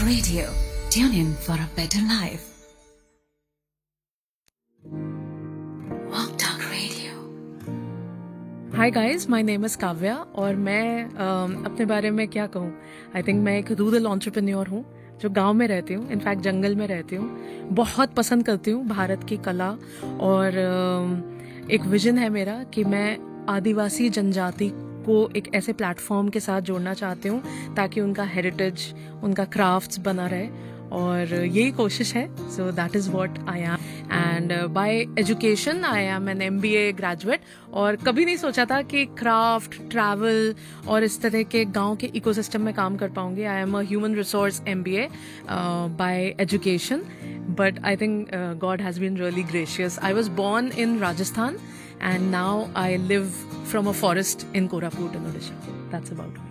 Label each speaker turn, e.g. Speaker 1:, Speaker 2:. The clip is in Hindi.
Speaker 1: Radio. Tune in for a better life. Walk Talk Radio.
Speaker 2: Hi guys, my name is Kavya और मैं अपने बारे में क्या कहूँ. I think मैं एक रूरल एंटरप्रेन्योर हूँ जो गांव में रहती हूँ, इनफैक्ट जंगल में रहती हूँ. बहुत पसंद करती हूँ भारत की कला और एक विजन है मेरा कि मैं आदिवासी जनजाति को एक ऐसे प्लेटफॉर्म के साथ जोड़ना चाहती हूँ ताकि उनका हेरिटेज, उनका क्राफ्ट्स बना रहे और यही कोशिश है. So that is what I am. And bye education I am N MBA graduate और कभी नहीं सोचा था कि क्राफ्ट, ट्रैवल और इस तरह के गांव के इकोसिस्टम में काम कर पाऊंगी. I am a human resource MBA bye education, but I think God has been really gracious. I was born in Rajasthan and now I live from a forest in Koraput in Odisha. That's about it.